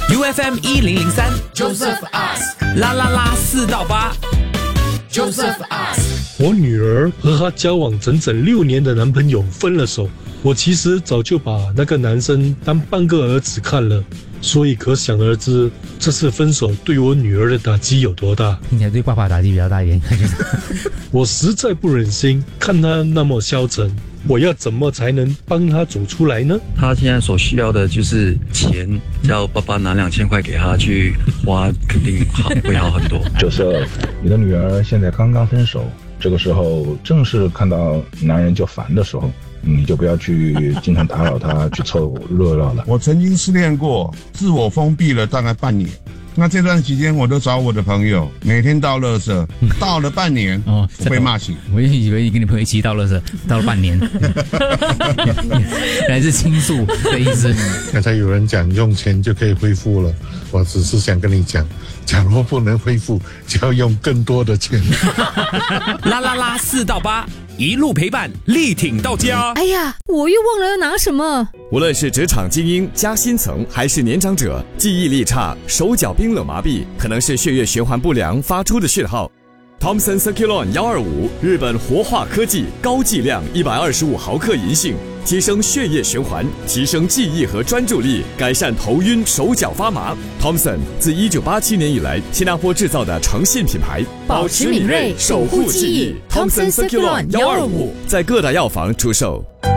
UFM 1003 Joseph Ask 啦啦啦4到8 Joseph Ask 我女儿和她交往整整6年的男朋友分了手，我其实早就把那个男生当半个儿子看了，所以可想而知这次分手对我女儿的打击有多大。 听起来对爸爸打击比较大一点。 我实在不忍心看他那么消沉，我要怎么才能帮他走出来呢？ 他现在所需要的就是钱，叫爸爸拿2000块给他去花，肯定会好很多。 就是你的女儿现在刚刚分手，这个时候正是看到男人就烦的时候，你就不要去经常打扰他去凑热闹了。 我曾经失恋过，自我封闭了大概半年。那这段期间，我都找我的朋友，每天倒垃圾，倒了半年，我被骂醒。 我也以为你跟你朋友一起倒垃圾，倒了半年，原来是倾诉的意思。 刚才有人讲用钱就可以恢复了，我只是想跟你讲，假如不能恢复，就要用更多的钱。 啦啦啦4到8，一路陪伴，力挺到家。 哎呀，我又忘了要拿什么。 无论是职场精英、夹心层，还是年长者，记忆力差、手脚冰冷麻痹，可能是血液循环不良发出的讯号。Thomson Circulon 125，日本活化科技，高剂量125毫克银杏，提升血液循环，提升记忆和专注力，改善头晕、手脚发麻。Thomson 自1987年以来，新加坡制造的诚信品牌， 保持敏锐，守护记忆。Thomson Circulon 125 在各大药房出售。